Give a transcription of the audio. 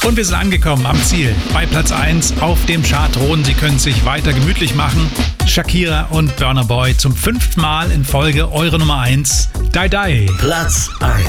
Und wir sind angekommen am Ziel. Bei Platz 1 auf dem Chartthron. Sie können sich weiter gemütlich machen. Shakira und Burna Boy zum 5. Mal in Folge eure Nummer 1. Die Die. Platz 1.